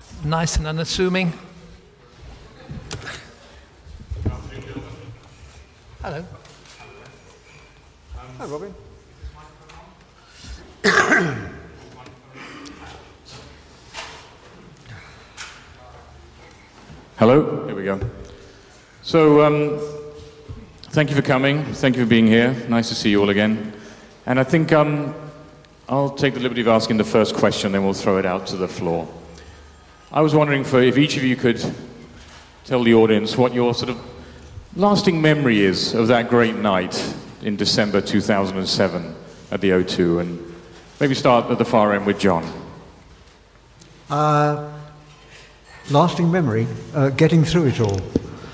nice and unassuming. Hello. Hi, Robin. Hello, here we go. So, thank you for coming. Thank you for being here. Nice to see you all again. And I think I'll take the liberty of asking the first question, then we'll throw it out to the floor. I was wondering if each of you could tell the audience what your sort of lasting memory is of that great night in December 2007 at the O2, and maybe start at the far end with John. Lasting memory, getting through it all.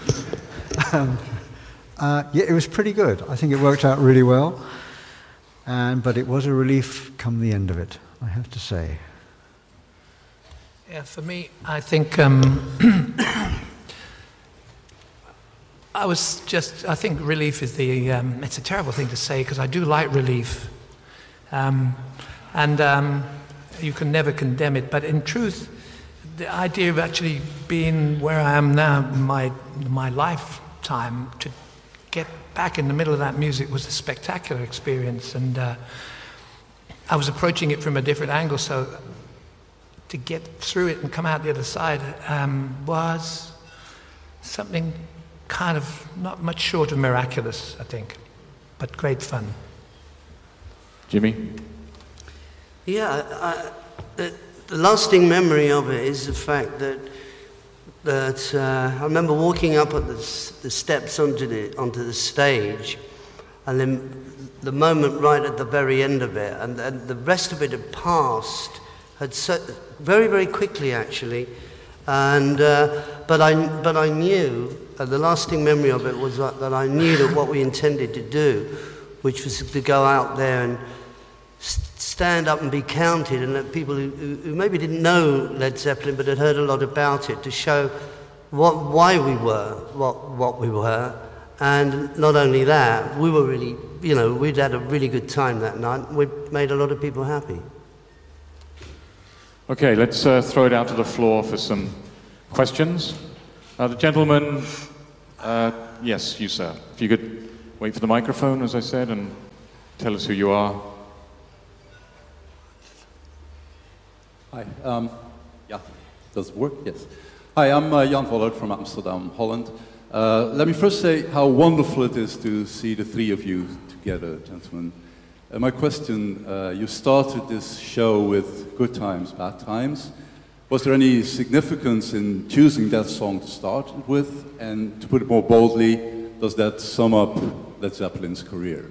Yeah, it was pretty good. I think it worked out really well. But it was a relief come the end of it, I have to say. Yeah, for me, I think I think relief is it's a terrible thing to say because I do like relief. You can never condemn it, but in truth, the idea of actually being where I am now, my lifetime, to get back in the middle of that music was a spectacular experience, and I was approaching it from a different angle, so to get through it and come out the other side was something kind of not much short of miraculous, I think, but great fun. Jimmy? Yeah, the lasting memory of it is the fact that I remember walking up at the steps onto the stage, and then the moment right at the very end of it, and the rest of it had passed, very, very quickly actually, and but I knew the lasting memory of it was that I knew that what we intended to do, which was to go out there and stand up and be counted, and let people who maybe didn't know Led Zeppelin but had heard a lot about it, to show why we were what we were. And not only that, we were really, we'd had a really good time that night. We'd made a lot of people happy. Okay, let's throw it out to the floor for some questions. The gentleman, yes, you sir. If you could wait for the microphone, as I said, and tell us who you are. Hi, yeah, does it work? Yes. Hi, I'm Jan Vollert from Amsterdam, Holland. Let me first say how wonderful it is to see the three of you together, gentlemen. My question, you started this show with Good Times, Bad Times. Was there any significance in choosing that song to start with? And to put it more boldly, does that sum up Led Zeppelin's career?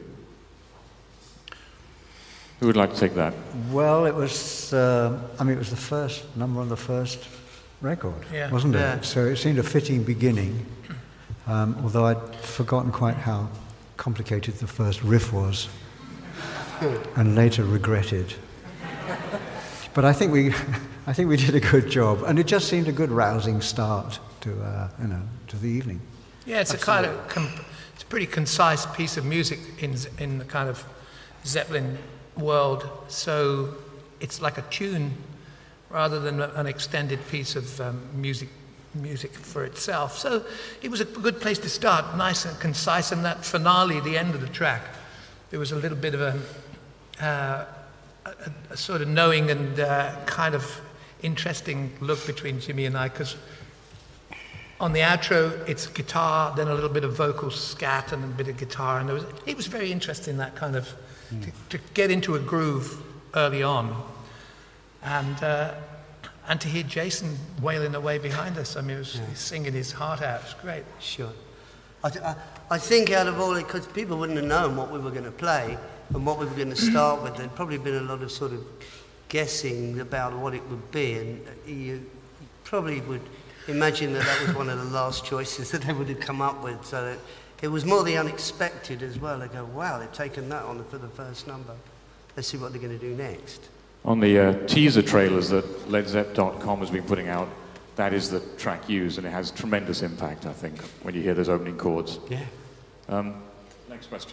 Who would like to take that? Well, it was, it was the first number on the first record, wasn't it? Yeah. So it seemed a fitting beginning, although I'd forgotten quite how complicated the first riff was, and later regretted. But I think we did a good job, and it just seemed a good rousing start to the evening. Yeah, it's Absolutely. It's a pretty concise piece of music in the kind of Zeppelin world, so it's like a tune rather than an extended piece of music for itself. So it was a good place to start, nice and concise, and that finale, the end of the track, there was a little bit of a sort of knowing and kind of interesting look between Jimmy and I, because on the outro it's guitar, then a little bit of vocal scat and a bit of guitar, and it was very interesting, that kind of to get into a groove early on, and to hear Jason wailing away behind us. I mean, he's singing his heart out. It's great. Sure. I think out of all it, because people wouldn't have known what we were going to play and what we were going to start with, there'd probably been a lot of sort of guessing about what it would be, and you probably would imagine that was one of the last choices that they would have come up with, so that it was more the unexpected as well. They go, wow, they've taken that on for the first number. Let's see what they're going to do next. On the teaser trailers that LedZepp.com has been putting out, that is the track used, and it has tremendous impact, I think, when you hear those opening chords. Yeah. Next question.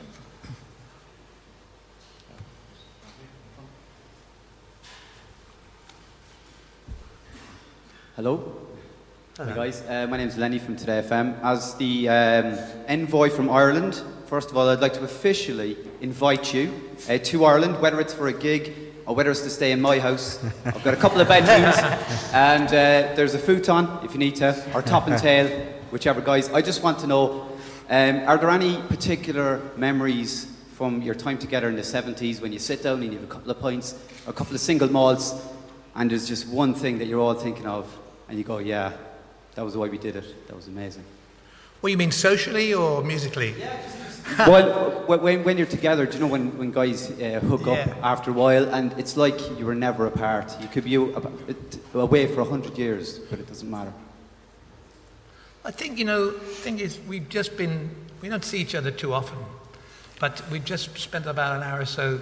Hello. Hello. Hi guys, my name's Lenny from Today FM. As the envoy from Ireland, first of all, I'd like to officially invite you to Ireland, whether it's for a gig or whether it's to stay in my house. I've got a couple of bedrooms, and there's a futon if you need to, or top and tail, whichever, guys. I just want to know, are there any particular memories from your time together in the 70s when you sit down and you have a couple of pints, or a couple of single malts, and there's just one thing that you're all thinking of, and you go, yeah, that was the way we did it. That was amazing. What, you mean socially or musically? Yeah, well, when you're together, do you know when guys hook up after a while, and it's like you were never apart. You could be away for 100 years, but it doesn't matter. I think, the thing is, we don't see each other too often, but we've just spent about an hour or so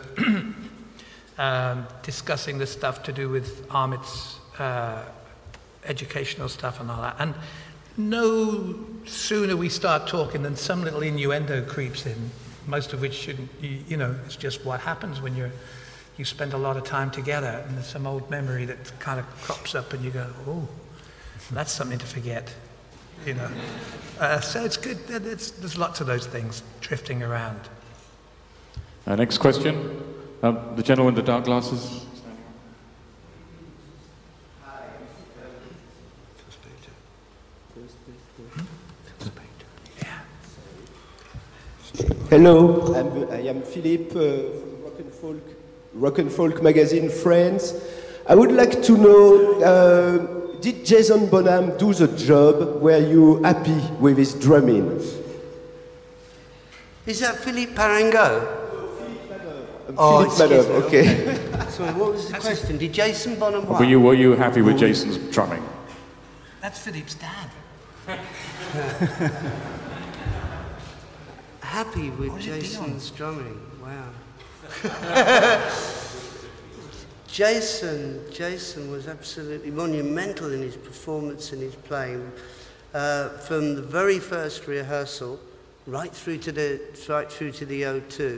discussing the stuff to do with Amit's educational stuff and all that. And no sooner we start talking than some little innuendo creeps in, most of which shouldn't, it's just what happens when you spend a lot of time together, and there's some old memory that kind of crops up and you go, oh, that's something to forget, So it's good, there's lots of those things drifting around. Next question, the gentleman with the dark glasses. Hello, I am Philippe from Rock and Folk magazine, France. I would like to know, did Jason Bonham do the job? Were you happy with his drumming? Is that Philippe Parengo? Philippe Madov, okay. Sorry, what was the question? Did Jason Bonham what? Were you happy with Jason's drumming? That's Philippe's dad. Happy with Jason's drumming. Wow. Jason was absolutely monumental in his performance and his playing. From the very first rehearsal right through to the O2.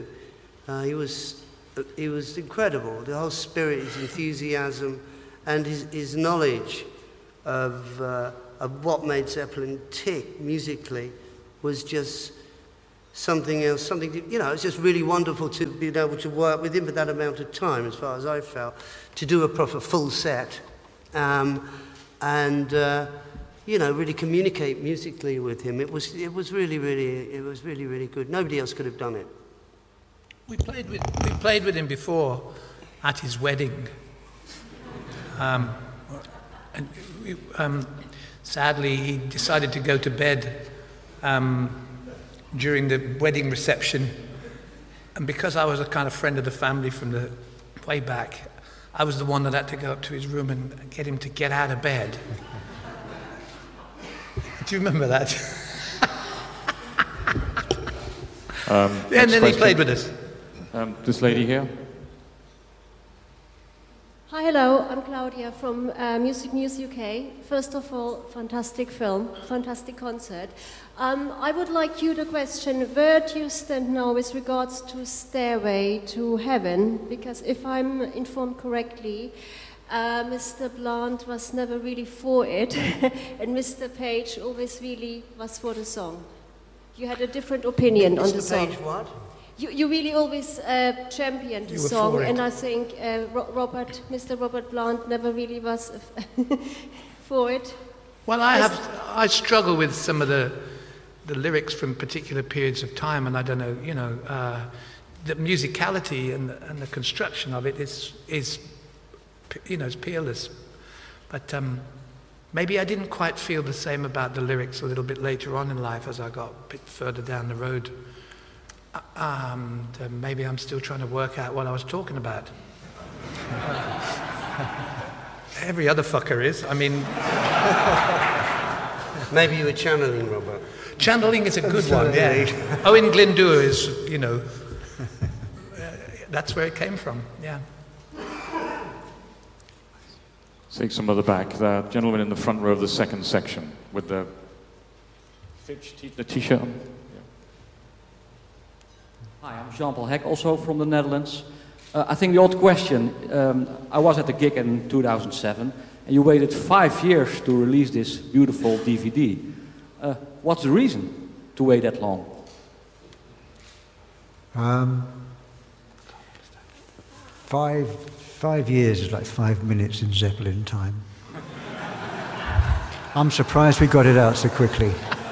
He was incredible. The whole spirit, his enthusiasm, and his knowledge of what made Zeppelin tick musically was just something else. It's just really wonderful to be able to work with him for that amount of time, as far as I felt, to do a proper full set, and really communicate musically with him. It was really good. Nobody else could have done it. We played with him before at his wedding, and sadly he decided to go to bed during the wedding reception, and because I was a kind of friend of the family from the way back, I was the one that had to go up to his room and get him to get out of bed. Do you remember that? And then he played with us. This lady here. Hi, hello, I'm Claudia from Music News UK. First of all, fantastic film, fantastic concert. I would like you to question, where do you stand now with regards to Stairway to Heaven? Because if I'm informed correctly, Mr. Blunt was never really for it, and Mr. Page always really was for the song. You had a different opinion on the song. Mr. Page what? You really always championed the song, and I think Mr. Robert Plant never really was for it. Well, I struggle with some of the lyrics from particular periods of time, and I don't know, the musicality and the construction of it is it's peerless. But maybe I didn't quite feel the same about the lyrics a little bit later on in life as I got a bit further down the road. Maybe I'm still trying to work out what I was talking about. Every other fucker is. I mean... Maybe you were channeling, Robert. Channeling is a good one, yeah. Owen Glyndŵr is, that's where it came from, yeah. Take some of the back. The gentleman in the front row of the second section with the t-shirt on. Hi, I'm Jean-Paul Heck, also from the Netherlands. I think the old question, I was at the gig in 2007, and you waited 5 years to release this beautiful DVD. What's the reason to wait that long? 5 years is like 5 minutes in Zeppelin time. I'm surprised we got it out so quickly.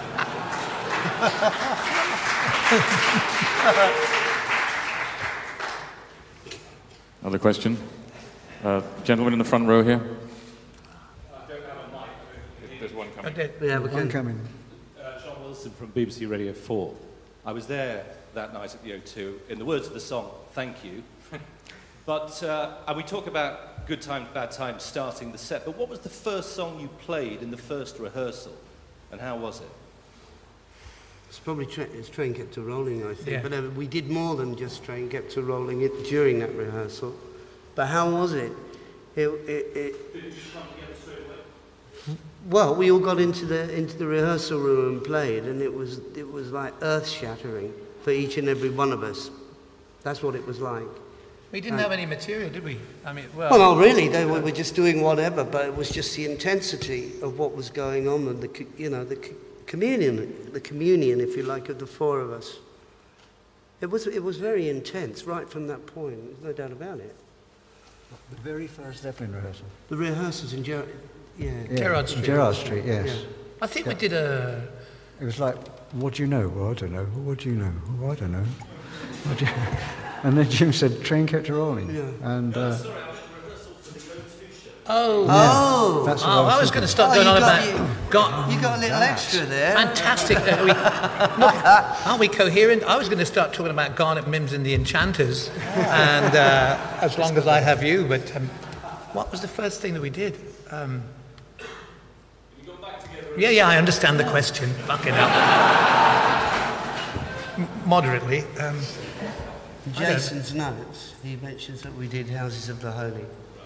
Other question? Gentleman in the front row here. I don't have a mic, but if there's one coming. Yeah, One coming. John Wilson from BBC Radio 4. I was there that night at the O2. In the words of the song, thank you. But, and we talk about good times, bad times, starting the set, but what was the first song you played in the first rehearsal, and how was it? It's probably Train Kept a Rolling, I think. Yeah. But we did more than just Train Kept a Rolling during that rehearsal. But how was it? Did you just come together straight away? Well, we all got into the rehearsal room and played, and it was like earth-shattering for each and every one of us. That's what it was like. We didn't have any material, did we? I mean, well... Well, not really. They were just doing whatever, but it was just the intensity of what was going on, and the communion, if you like, of the four of us. It was very intense right from that point. There's no doubt about it. The very first Zeppelin rehearsal. The rehearsals in Gerard Street. Yes. Yeah. I think we did a... It was like, what do you know? Well, I don't know. What do you know? Well, I don't know. What do you... And then Jim said, Train Kept a Rolling. Yeah. And, sorry, I went to rehearsal for the O2 show. Oh! That's what I was going to start going on about... You got a little extra there. Fantastic. Look, aren't we coherent? I was going to start talking about Garnet Mims and the Enchanters, and as long as I have you, but what was the first thing that we did? You got back together. Yeah, I understand the question. Fucking hell. Moderately. Jason's notes, he mentions that we did Houses of the Holy.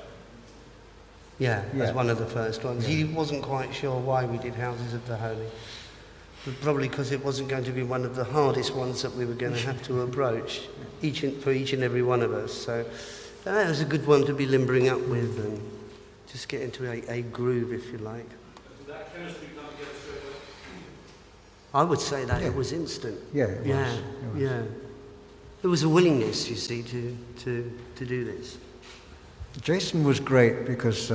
Yeah, as one of the first ones. He wasn't quite sure why we did Houses of the Holy. But probably because it wasn't going to be one of the hardest ones that we were going to have to approach, for each and every one of us. So that was a good one to be limbering up with and just get into a groove, if you like. Did that chemistry come together straight away? I would say that it was instant. Yeah, it was. Yeah. There was a willingness, you see, to do this. Jason was great because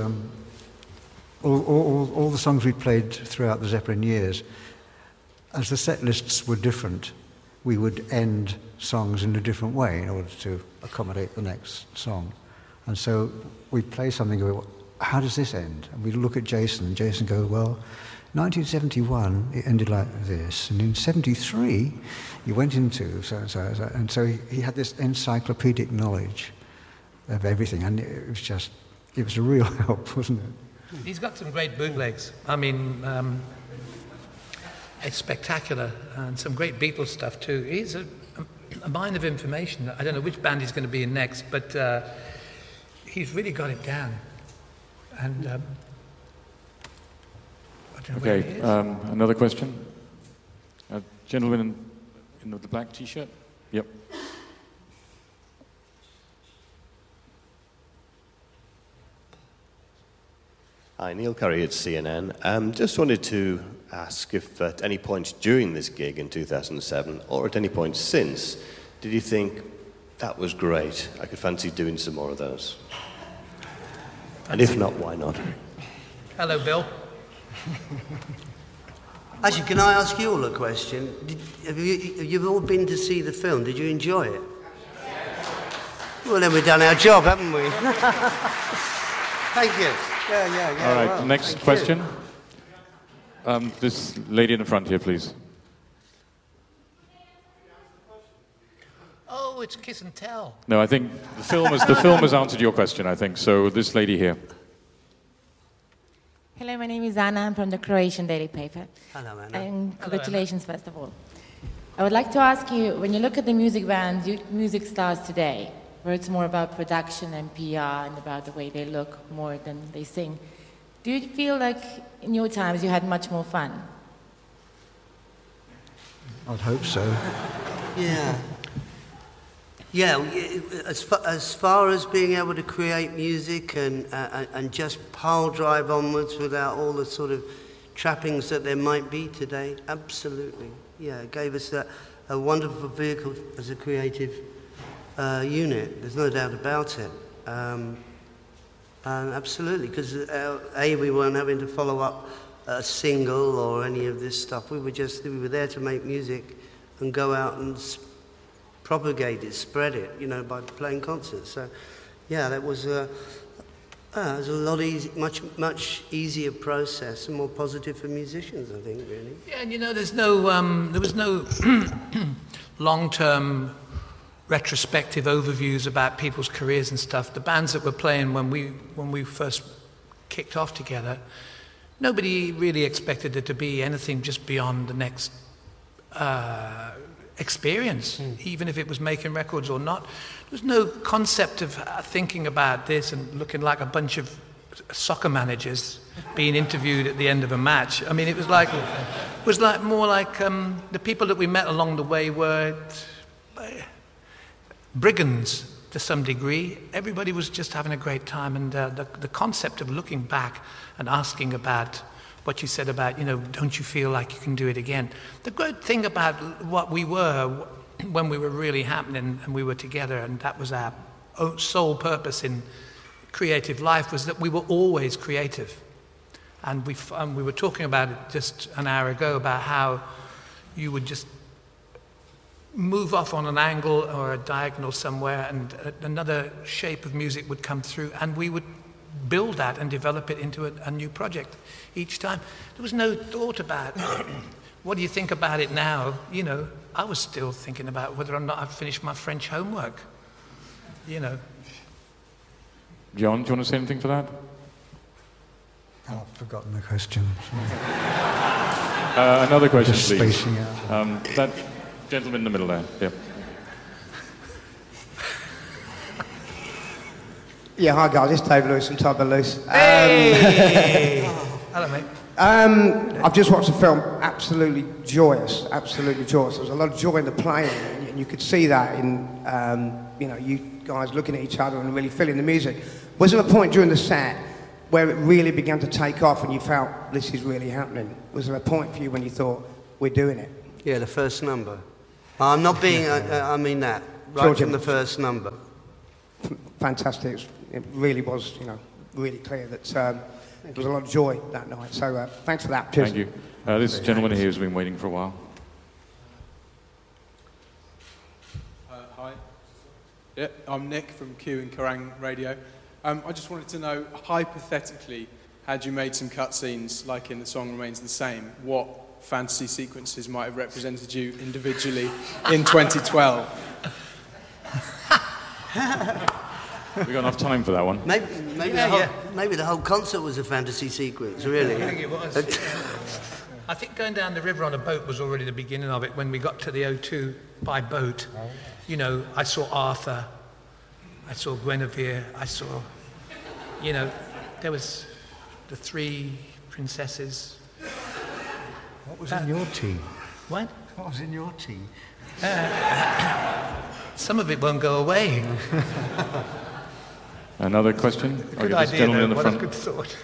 all the songs we played throughout the Zeppelin years, as the set lists were different, we would end songs in a different way in order to accommodate the next song. And so we'd play something and go, how does this end? And we'd look at Jason, and Jason go, well, 1971, it ended like this. And in 73, he went into so-and-so. And so he had this encyclopedic knowledge of everything. And it was a real help, wasn't it? He's got some great bootlegs. I mean, it's spectacular. And some great Beatles stuff, too. He's a mine of information. I don't know which band he's going to be in next, but he's really got it down. And... Okay, another question? Gentleman in the black T-shirt? Yep. Hi, Neil Curry at CNN. Just wanted to ask if at any point during this gig in 2007, or at any point since, did you think, that was great, I could fancy doing some more of those? And if not, why not? Hello, Bill. Actually, can I ask you all a question? Have you all been to see the film? Did you enjoy it? Well, then we've done our job, haven't we? Thank you. Yeah. All right, well, next question. This lady in the front here, please. Oh, it's Kiss and Tell. No, I think the film has answered your question, I think. So this lady here. Hello, my name is Anna. I'm from the Croatian daily paper. Hello, Anna. And congratulations, first of all. I would like to ask you, when you look at the music bands, music stars today, where it's more about production and PR and about the way they look more than they sing, do you feel like in your times you had much more fun? I'd hope so. Yeah. Yeah, as far as being able to create music and just pile drive onwards without all the sort of trappings that there might be today, absolutely. Yeah, it gave us a wonderful vehicle as a creative unit. There's no doubt about it. Absolutely, because we weren't having to follow up a single or any of this stuff. We were there to make music and go out and propagate it, spread it, by playing concerts. So, yeah, that was it was a lot much easier process and more positive for musicians, I think, really. Yeah, and there's no, there was no long-term retrospective overviews about people's careers and stuff. The bands that were playing when we first kicked off together, nobody really expected it to be anything just beyond the next experience, even if it was making records or not. There was no concept of thinking about this and looking like a bunch of soccer managers being interviewed at the end of a match. I mean, it was like more like the people that we met along the way were brigands to some degree. Everybody was just having a great time, and the concept of looking back and asking about what you said about, don't you feel like you can do it again? The great thing about what we were when we were really happening and we were together, and that was our sole purpose in creative life, was that we were always creative. And we were talking about it just an hour ago, about how you would just move off on an angle or a diagonal somewhere, and another shape of music would come through, and we would build that and develop it into a new project each time. There was no thought about, what do you think about it now? I was still thinking about whether or not I've finished my French homework. John, do you want to say anything for that? Oh, I've forgotten the question. Another question, just please. Spacing out. That gentleman in the middle there. Yeah. Yeah, hi guys, it's Dave Lewis from Tubber Loose. Hey! Hello, mate. I've just watched the film, absolutely joyous. There was a lot of joy in the playing, and you could see that in, you guys looking at each other and really feeling the music. Was there a point during the set where it really began to take off and you felt, this is really happening? Was there a point for you when you thought, we're doing it? Yeah, the first number. I'm not being, I mean that, right from the first number. Fantastic. It really was, really clear that there was a lot of joy that night. So thanks for that. Cheers. Thank you. This gentleman here has been waiting for a while. Hi. Yeah, I'm Nick from Q and Kerrang Radio. I just wanted to know, hypothetically, had you made some cutscenes like in The Song Remains the Same, what fantasy sequences might have represented you individually in 2012? We got enough time for that one. Maybe the whole concert was a fantasy sequence, really. I think it was. I think going down the river on a boat was already the beginning of it. When we got to the O2 by boat, I saw Arthur, I saw Guinevere, I saw, there was the three princesses. What was in your team? What? What was in your team? Some of it won't go away. Another question? Good this idea, gentleman in the what front. a good thought.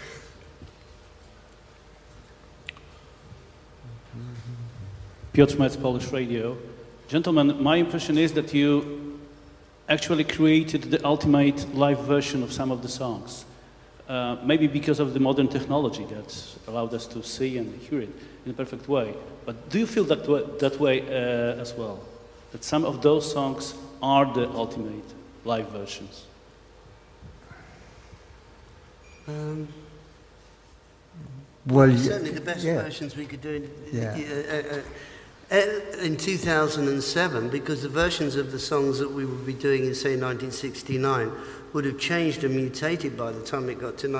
Piotr Metz, Polish Radio. Gentlemen, my impression is that you actually created the ultimate live version of some of the songs. Maybe because of the modern technology that allowed us to see and hear it in a perfect way. But do you feel that way as well? That some of those songs are the ultimate live versions? Certainly the best versions we could do in 2007, because the versions of the songs that we would be doing in, say, 1969 would have changed and mutated by the time it got to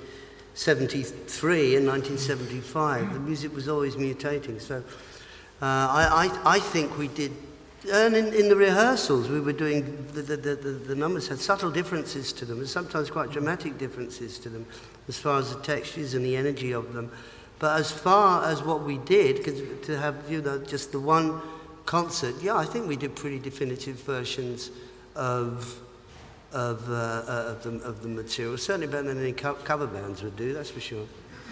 1973 and 1975. The music was always mutating. So I think we did, and in the rehearsals we were doing, the numbers had subtle differences to them, and sometimes quite dramatic differences to them, as far as the textures and the energy of them. But as far as what we did, because to have just the one concert, I think we did pretty definitive versions of the material. Certainly better than any cover bands would do, that's for sure.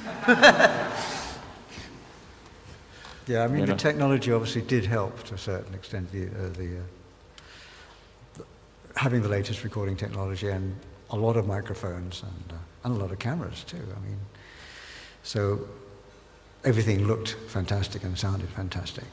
Yeah, I mean, the technology obviously did help to a certain extent, having the latest recording technology and a lot of microphones and a lot of cameras too. I mean, so everything looked fantastic and sounded fantastic.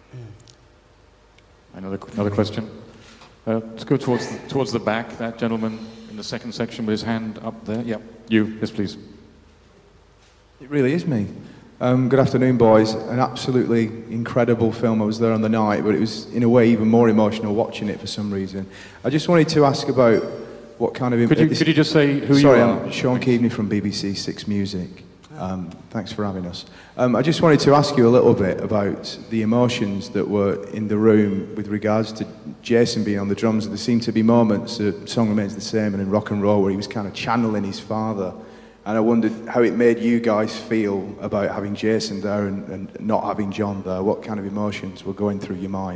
Another question. Let's go towards the back. That gentleman in the second section with his hand up there. Yep, you. Yes, please. It really is me. Good afternoon, boys. An absolutely incredible film. I was there on the night, but it was, in a way, even more emotional watching it for some reason. I just wanted to ask about what kind of... Could you just say who you are? Sorry, I'm Sean Keaveney from BBC Six Music. Thanks for having us. I just wanted to ask you a little bit about the emotions that were in the room with regards to Jason being on the drums. There seemed to be moments, Song Remains the Same and in Rock and Roll, where he was kind of channeling his father. And I wondered how it made you guys feel about having Jason there and not having John there. What kind of emotions were going through your mind?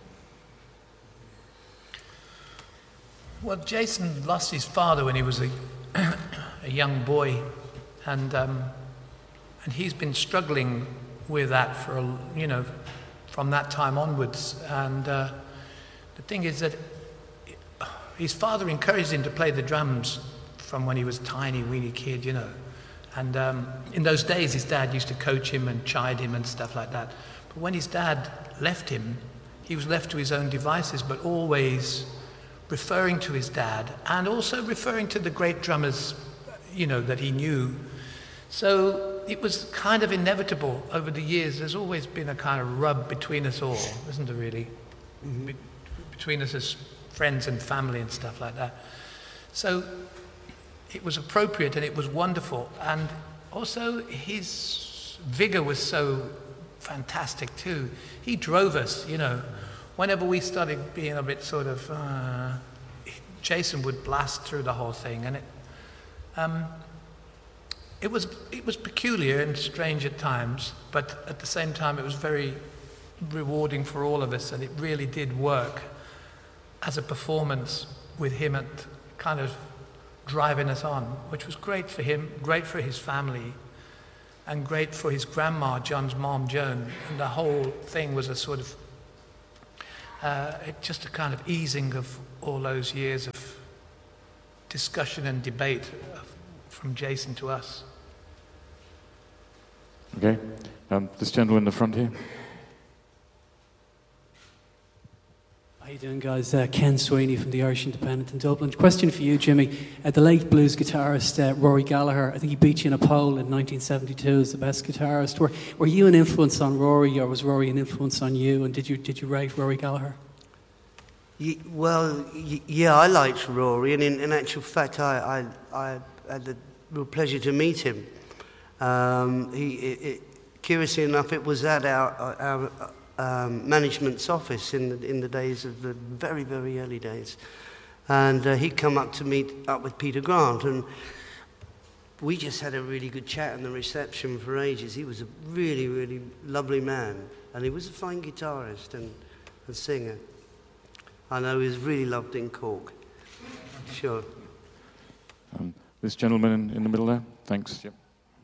Well, Jason lost his father when he was a young boy, and he's been struggling with that for from that time onwards. And the thing is that his father encouraged him to play the drums from when he was a tiny, weeny kid, And in those days, his dad used to coach him and chide him and stuff like that. But when his dad left him, he was left to his own devices, but always referring to his dad and also referring to the great drummers, that he knew. So it was kind of inevitable over the years. There's always been a kind of rub between us all, isn't there, really? Mm-hmm. Between us as friends and family and stuff like that. So it was appropriate and it was wonderful. And also his vigor was so fantastic too. He drove us, Whenever we started being a bit sort of, Jason would blast through the whole thing. And it was peculiar and strange at times, but at the same time it was very rewarding for all of us, and it really did work as a performance with him at kind of driving us on, which was great for him, great for his family, and great for his grandma, John's mom, Joan. And the whole thing was a sort of, just a kind of easing of all those years of discussion and debate from Jason to us. Okay. This gentleman in the front here. How you doing, guys? Ken Sweeney from the Irish Independent in Dublin. Question for you, Jimmy. The late blues guitarist Rory Gallagher, I think he beat you in a poll in 1972 as the best guitarist. Were you an influence on Rory, or was Rory an influence on you? And did you rate Rory Gallagher? Yeah, I liked Rory, and in actual fact, I had the real pleasure to meet him. Curiously enough, it was at our management's office in the days of the very, very early days. And he'd come up to meet up with Peter Grant, and we just had a really good chat in the reception for ages. He was a really, really lovely man, and he was a fine guitarist and singer. I know he was really loved in Cork. Sure. This gentleman in the middle there. Thanks. Yep.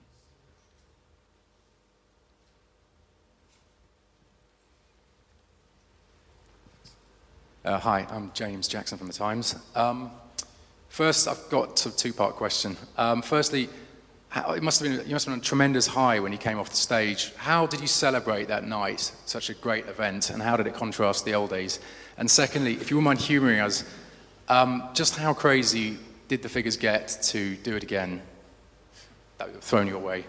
Hi, I'm James Jackson from The Times. First, I've got a two-part question. Firstly, you must have been on a tremendous high when you came off the stage. How did you celebrate that night, such a great event, and how did it contrast the old days? And secondly, if you wouldn't mind humouring us, just how crazy did the figures get to do it again? That was thrown your way.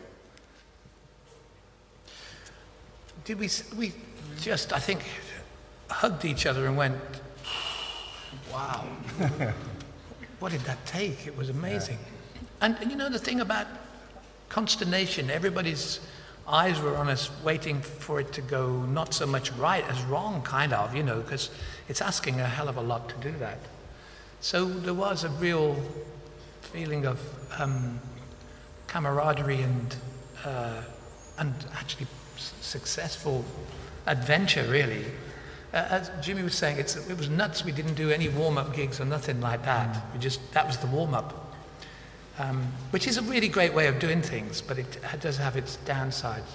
Did we just, I think, hugged each other and went, wow. What did that take? It was amazing. Yeah. And the thing about consternation, everybody's eyes were on us waiting for it to go not so much right as wrong, kind of, because it's asking a hell of a lot to do that. So there was a real feeling of camaraderie and actually successful adventure, really. As Jimmy was saying, it was nuts. We didn't do any warm-up gigs or nothing like that. That was the warm-up, which is a really great way of doing things, but it does have its downsides.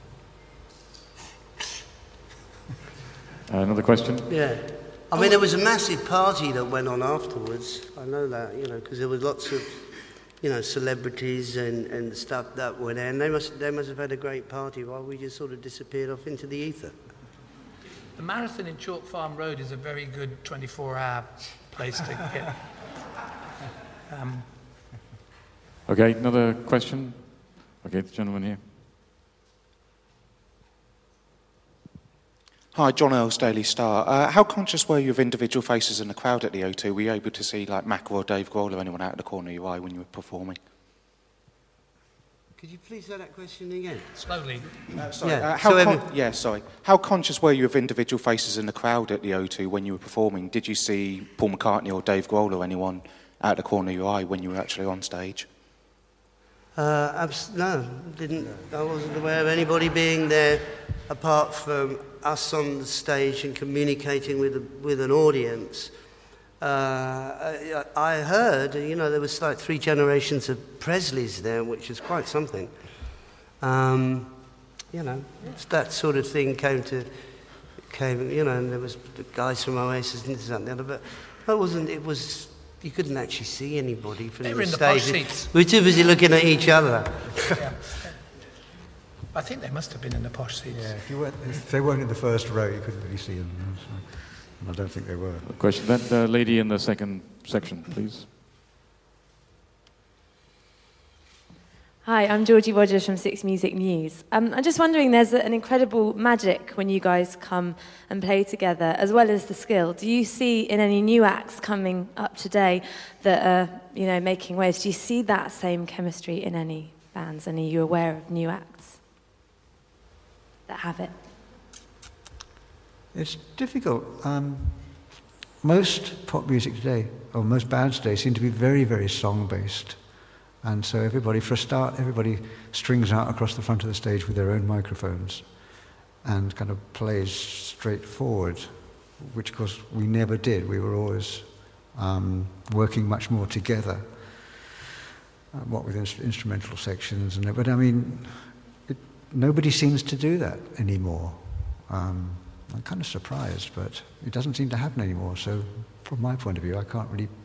Another question? Yeah. I mean, there was a massive party that went on afterwards. I know that, because there was lots of, celebrities and stuff that were there, and they must have had a great party while we just sort of disappeared off into the ether. The marathon in Chalk Farm Road is a very good 24-hour place to get. Okay, another question? Okay, the gentleman here. Hi, John Earls, Daily Star. How conscious were you of individual faces in the crowd at the O2? Were you able to see like Mac or Dave Grohl or anyone out of the corner of your eye when you were performing? Could you please say that question again? Slowly. Sorry. Sorry. How conscious were you of individual faces in the crowd at the O2 when you were performing? Did you see Paul McCartney or Dave Grohl or anyone out of the corner of your eye when you were actually on stage? No, didn't. I wasn't aware of anybody being there apart from us on the stage and communicating with an audience. I heard, there was like 3 generations of Presleys there, which is quite something. That sort of thing came, and there was the guys from Oasis and this and the other, but you couldn't actually see anybody from they the were in stage. The posh seats. We were too busy looking at each other. Yeah. I think they must have been in the posh seats. Yeah, if they weren't in the first row, you couldn't really see them. And I don't think they were. Question. That lady in the second section, please. Hi, I'm Georgie Rogers from Six Music News. I'm just wondering, there's an incredible magic when you guys come and play together, as well as the skill. Do you see in any new acts coming up today that are, making waves, do you see that same chemistry in any bands? And are you aware of new acts that have it? It's difficult. Most pop music today, or most bands today, seem to be very, very song-based. And so for a start, everybody strings out across the front of the stage with their own microphones and kind of plays straight forward, which of course we never did. We were always working much more together, with instrumental sections. But I mean, nobody seems to do that anymore. I'm kind of surprised, but it doesn't seem to happen anymore. So from my point of view, I can't really